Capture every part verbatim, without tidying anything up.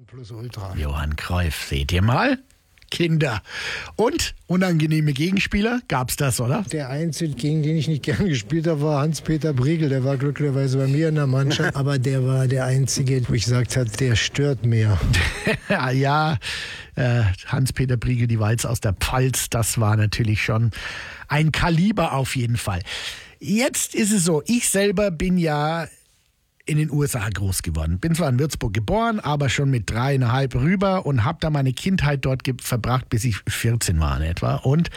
Nonplusultra. Johann Cruyff, seht ihr mal? Kinder. Und unangenehme Gegenspieler, gab's das, oder? Der Einzige, gegen den ich nicht gern gespielt habe, war Hans-Peter Briegel. Der war glücklicherweise bei mir in der Mannschaft. Aber der war der Einzige, wo ich gesagt habe, der stört mehr. ja, äh, Hans-Peter Briegel, die Walz aus der Pfalz, das war natürlich schon ein Kaliber auf jeden Fall. Jetzt ist es so, ich selber bin ja in den U S A groß geworden. Bin zwar in Würzburg geboren, aber schon mit dreieinhalb rüber und habe da meine Kindheit dort ge- verbracht, bis ich vierzehn war in etwa. Und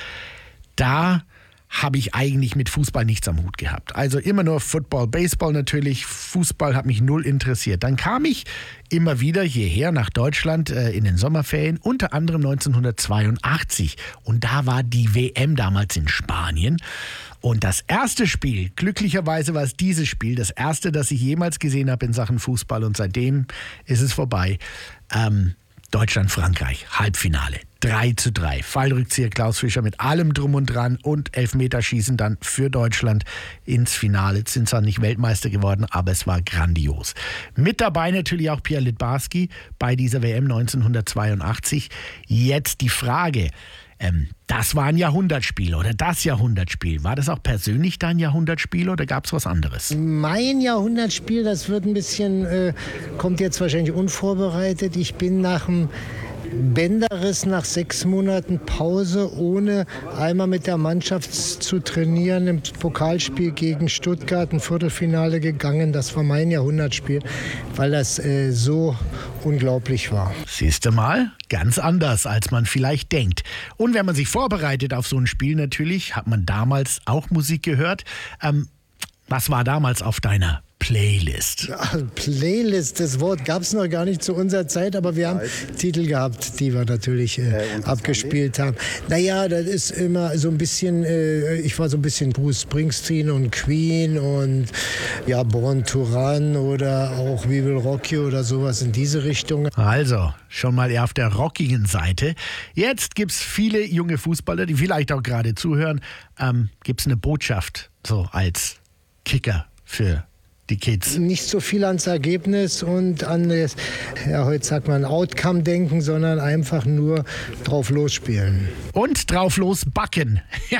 da habe ich eigentlich mit Fußball nichts am Hut gehabt. Also immer nur Football, Baseball natürlich. Fußball hat mich null interessiert. Dann kam ich immer wieder hierher nach Deutschland äh, in den Sommerferien, unter anderem neunzehnhundertzweiundachtzig. Und da war die W M damals in Spanien. Und das erste Spiel, glücklicherweise war es dieses Spiel, das erste, das ich jemals gesehen habe in Sachen Fußball. Und seitdem ist es vorbei. Ähm, Deutschland-Frankreich, Halbfinale. drei zu drei. Fallrückzieher Klaus Fischer mit allem drum und dran und Elfmeterschießen dann für Deutschland ins Finale. Jetzt sind zwar nicht Weltmeister geworden, aber es war grandios. Mit dabei natürlich auch Pierre Littbarski bei dieser W M neunzehnhundertzweiundachtzig. Jetzt die Frage, ähm, das war ein Jahrhundertspiel oder das Jahrhundertspiel. War das auch persönlich dein Jahrhundertspiel oder gab es was anderes? Mein Jahrhundertspiel, das wird ein bisschen, äh, kommt jetzt wahrscheinlich unvorbereitet. Ich bin nach dem Bänderriss nach sechs Monaten Pause, ohne einmal mit der Mannschaft zu trainieren, im Pokalspiel gegen Stuttgart ein Viertelfinale gegangen. Das war mein Jahrhundertspiel, weil das äh, so unglaublich war. Siehst du mal, ganz anders, als man vielleicht denkt. Und wenn man sich vorbereitet auf so ein Spiel natürlich, hat man damals auch Musik gehört. Ähm, was war damals auf deiner Playlist? Ja, Playlist, das Wort gab es noch gar nicht zu unserer Zeit, aber wir haben Titel gehabt, die wir natürlich äh, äh, abgespielt haben. Naja, das ist immer so ein bisschen, äh, ich war so ein bisschen Bruce Springsteen und Queen und ja, Born to Run oder auch We Will Rock You oder sowas in diese Richtung. Also, schon mal eher auf der rockigen Seite. Jetzt gibt es viele junge Fußballer, die vielleicht auch gerade zuhören. Ähm, gibt es eine Botschaft so als Kicker für die Kids? Nicht so viel ans Ergebnis und an das, ja, heute sagt man Outcome denken, sondern einfach nur drauf losspielen. Und drauf losbacken.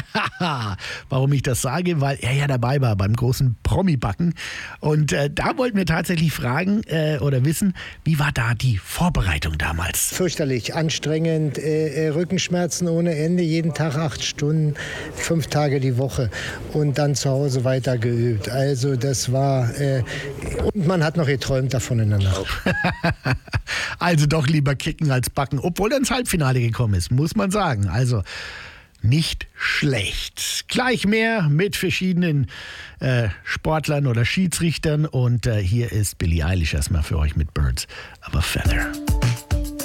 Ja, warum ich das sage? Weil er ja dabei war beim großen Promi-Backen. Und äh, da wollten wir tatsächlich fragen äh, oder wissen, wie war da die Vorbereitung damals? Fürchterlich, anstrengend, äh, Rückenschmerzen ohne Ende, jeden Tag acht Stunden, fünf Tage die Woche und dann zu Hause weiter geübt. Also das war Äh, und man hat noch geträumt davon in der Nacht. Also doch lieber kicken als backen, obwohl er ins Halbfinale gekommen ist, muss man sagen. Also nicht schlecht. Gleich mehr mit verschiedenen äh, Sportlern oder Schiedsrichtern. Und äh, hier ist Billie Eilish erstmal für euch mit Birds of a Feather.